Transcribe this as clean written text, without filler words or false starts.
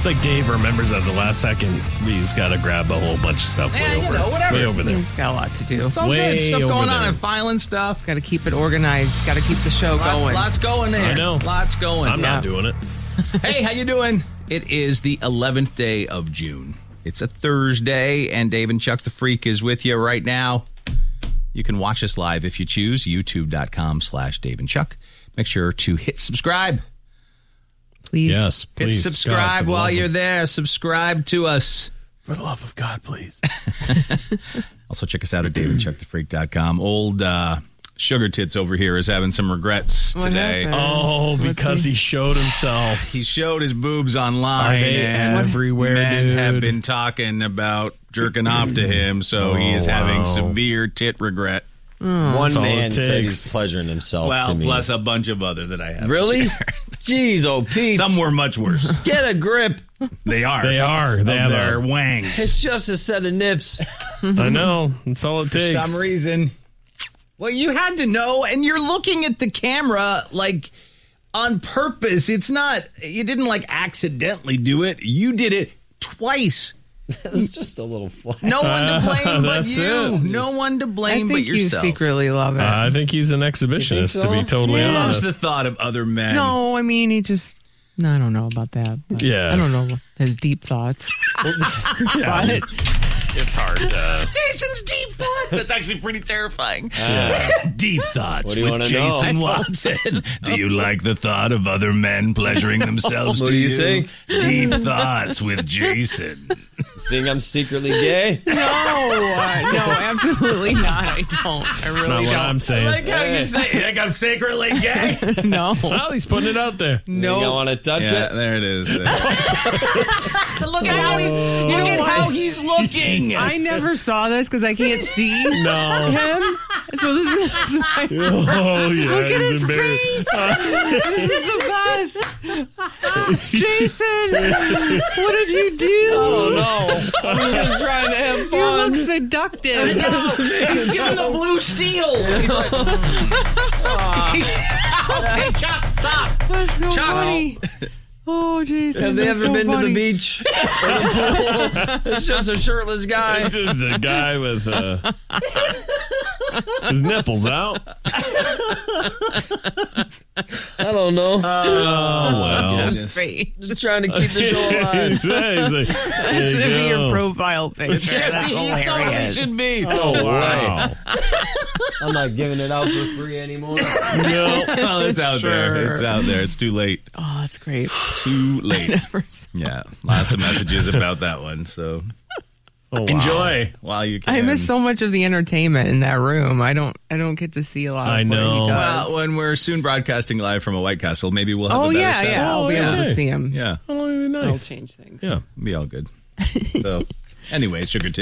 It's like Dave remembers at the last second he's got to grab a whole bunch of stuff whatever. way over there. He's got a lot to do. It's all Way good. Stuff over going on there. and filing stuff. Got to keep it organized. Got to keep the show going. Lots going there. I know. Lots going. I'm not doing it. Hey, how you doing? It is the 11th day of June. It's a Thursday, and Dave and Chuck the Freak is with you right now. You can watch us live if you choose, youtube.com/Dave and Chuck. Make sure to hit subscribe. Please. Yes, Hit please. subscribe God, while you're there. Subscribe to us. For the love of God, please. Also, check us out at daveandchuckthefreak.com. Old Sugar Tits over here is having some regrets What today. happened? Oh, Let's because see. he showed himself. He showed his boobs online. Are they and everywhere, men dude? have been talking about jerking off to him, so he is Oh, having wow. severe tit regret. One all man it said takes. he's pleasuring himself Well, to me. plus a bunch of other that I have. Really? Jeez, oh, Pete. Some were much worse. Get a grip. They are. They are. They Of have their a- wangs. It's just a set of nips. I know. That's all it For takes. some reason. Well, you had to know, and you're looking at the camera like on purpose. It's not, you didn't like accidentally do it. You did it twice. It's just a little fly. No one to blame but That's you. it. No one to I blame think but you yourself. secretly love it. I think he's an exhibitionist, You to think be so? totally He loves honest. the thought of other men. no, I mean, he just... No, I don't know about that. but Yeah. I don't know his deep thoughts. Yeah, But it's hard to... Jason's deep thoughts. That's actually pretty terrifying. Yeah. Deep thoughts What do you with wanna Jason know? Watson. Do you like the thought of other men pleasuring themselves What to do you think? Deep thoughts with Jason. Think I'm secretly gay? no, absolutely not. I don't. I really That's not what don't. I'm saying. how you say it. Like I'm secretly gay. No. Well, he's putting it out there. Think I want to touch Yeah, it? there it is. Look at how he's. Look at how he's looking. I never saw this because I can't see No. him. So this is my, Oh, yeah. look at he's his embarrassed. face. This is the best. Jason, what did you do? Oh, no. I'm just trying to have You fun. look seductive. He's giving the blue steel. He's like, okay, Chuck, stop. That's so Chuck. funny. Oh, Jason. Have they that's ever so been to funny. the beach? Or the pool? It's just a shirtless guy. It's just a guy with his nipples out. I don't know. Oh, well. His face. Just trying to keep the show alive. He's like, That should be your profile picture. That's hilarious. Should be. Oh, wow. I'm not giving it out for free anymore. No. Well, it's out there. Sure. It's out there. It's too late. Oh, that's great. Too late. Never saw- Yeah, lots of messages about that one. So Oh, wow. enjoy while you can. I miss so much of the entertainment in that room. I don't get to see a lot of I what know. he does. Well, when we're soon broadcasting live from a White Castle, maybe we'll have a Oh better yeah, shot. yeah. I'll be able to okay. see him. Yeah, Oh, that'd be I'll nice. change things. yeah, be all good. So, anyway, Sugar Tits.